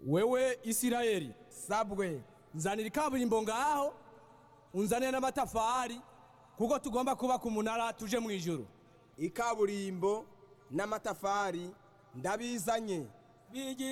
wewe Isirayeli, sabwe nzanira ikaburimbo ngaho unzanire n'amatafari kuko tugomba kubaka umunara tuje mu ijuru. ikaburimbo n'amatafari ndabizanye.